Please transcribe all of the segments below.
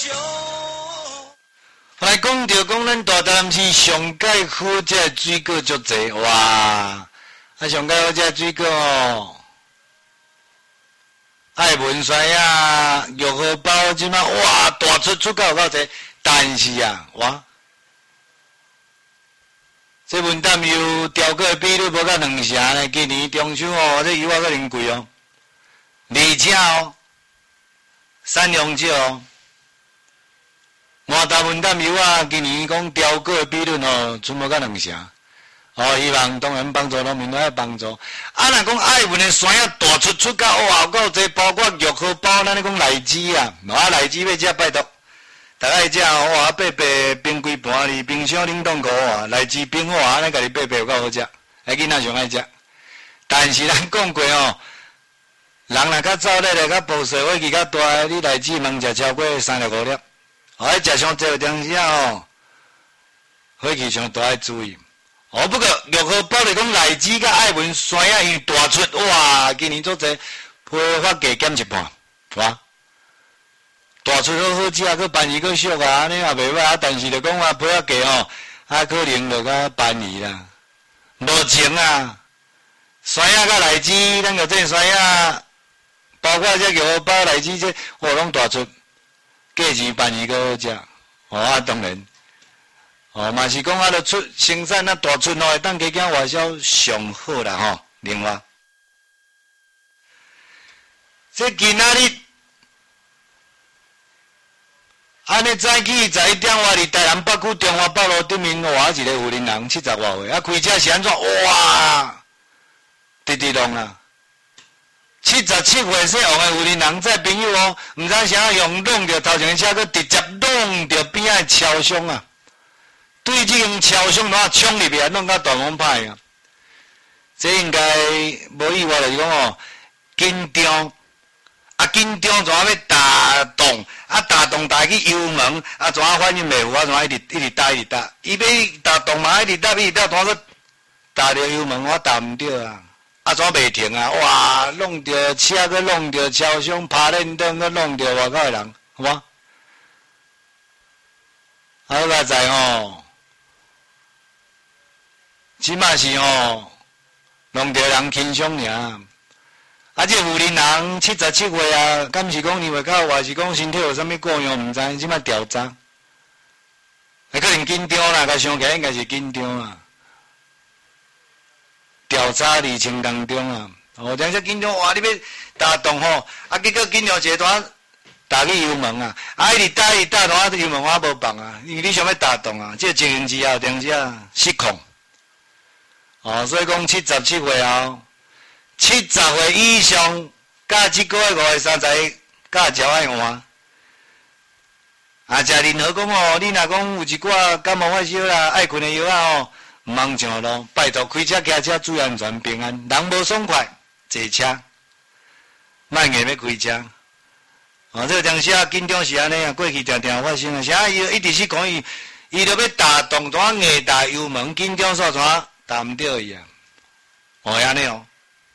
来讲着讲，咱大台南市上界好这水果足济哇！啊，上界好这水果哦，爱文山啊、玉荷包即马哇大出到有够济，但是啊，哇，这文旦油调过比率无到2成呢。今年中秋哦，这油啊可能贵哦，而且哦，产量少哦。满大文旦油啊，今年讲调过的比率哦，剩无到2成。哦，希望当然帮助农民来帮助。啊，若讲爱文的山啊，大出到哇，有够济，包括玉荷包，咱咧讲荔枝啊，啊荔枝要食拜托，大家食哇，白白冰规盘哩，冰箱冷冻库啊，荔枝冰好啊，安尼家己白白有够好食，囡仔上爱食。但是咱讲过哦，人若较早咧，较保守火气较大，你荔枝盲食超过3、5粒。哦，食上济当时哦，火气上都要注意。哦，不过玉荷包来讲，荔枝甲爱文山啊，因大出哇！今年做济批发价减一半，哇！大出好食，佮便宜佮俗啊，安尼也袂歹。但是就讲话批发价哦，啊可能就较便宜啦。无情啊，山啊甲荔枝，咱个这山啊，包括这玉荷包、荔枝这，拢大出。价钱便宜个好食，哦啊当然，哦嘛是讲啊，著出生产啊大出哦，会当加减外销上好啦吼。另外，这今仔日安尼早起11点外伫台南北区中华北路对面哇一个有林人70外岁，啊开车是安怎？哇，直弄啊！77岁姓王的有林人在朋友哦，毋知啥用弄着头前车，佮直接弄着边仔超商啊！对这种超商哪冲入去啊，弄到大门歹啊！这应该无意外就是讲哦，紧张啊，紧张怎啊要打动啊？打动打去油门啊，怎啊反应袂有啊？怎啊一直打，伊要打动嘛，一直打，怎个打着油门我打毋着啊！啊，怎袂停啊？哇，弄着车，佮弄着超商，拍练灯，佮弄着外口的人，好无？好佳哉吼，即马是吼，弄着人轻松尔。啊，这有林人77岁啊，敢是讲年岁较，还是讲身体有啥物过样？毋知，即马调查，可能紧张啦，甲想起来应该是紧张啦。调查历程当中啊，哦，这紧张哇！你要打动吼，啊，结果紧张一段打去油门啊，啊，一直打，怎啊油门我无放啊？因为你想要打动啊，这情形之下，当时啊失控。哦，所以讲77岁后，70岁以上，甲1个月、5月、30甲照爱换。啊，食任何讲哦，你若讲有一寡感冒发烧啦、爱困的药啊哦。毋通上路，拜托开车、骑车注意安全平安。人无爽快，坐车，莫硬要开车。哦，这个当时啊，紧张是安尼啊，过去常发生啊。啥伊一直是讲伊就要打动，怎硬打油门，紧张煞怎打毋着伊啊？哦，安尼哦，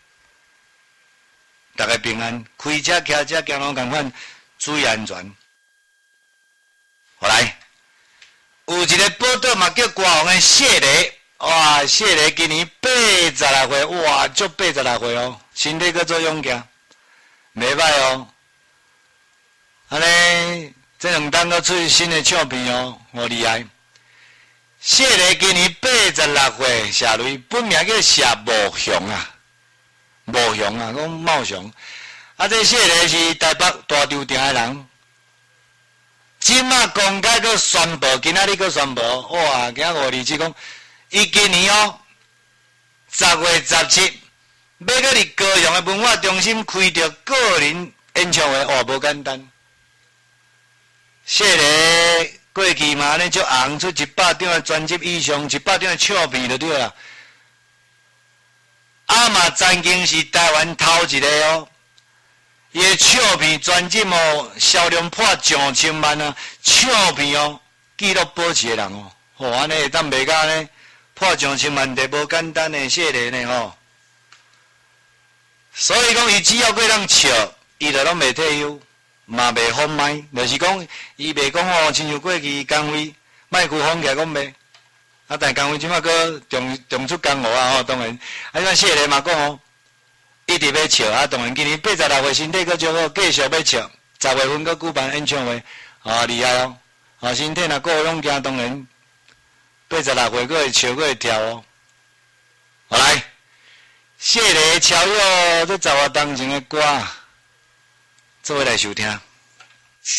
大家平安，开车、骑车、行路共款，注意安全。好来。有一个报道嘛，叫歌王的谢雷，哇，谢雷今年80来岁，哇，足80来岁哦，身体搁做勇健，袂歹哦。安尼，这2档搁出新的唱片哦，好厉害。谢雷今年86岁，谢雷本名叫谢茂雄啊，讲茂雄。啊，这谢雷是台北大稻埕的人。即马公开佮宣布，今仔日佮宣布，哇！今527讲，伊今年哦，10月17，要佮伫高雄的文化中心开着个人演唱会，哇，无简单。说个过去嘛，安尼就红出100张的专辑以上，100张的唱片就对啦。啊嘛，曾经是台湾头一个哦。伊个唱片专辑哦，销量破2000万啊！唱片哦，纪录保持的人哦，吼安尼会当卖到安尼破2000万的无简单的谢礼呢吼。所以讲，伊只要过人笑，伊就拢袂退休。 嘛袂放麦，就是讲伊袂讲哦，亲像过去工会麦克风起来讲袂，啊，但工会即马个重出江湖啊，吼，当然，啊，像谢个嘛讲哦，一直要笑啊，当然今年86岁身体阁足好，继续要笑，10月份阁举办演唱会，啊，厉害哦，啊，身体若够勇健，当然86岁阁会笑阁会跳哦，好来，谢个超越这10月当前的歌，做伙来收听。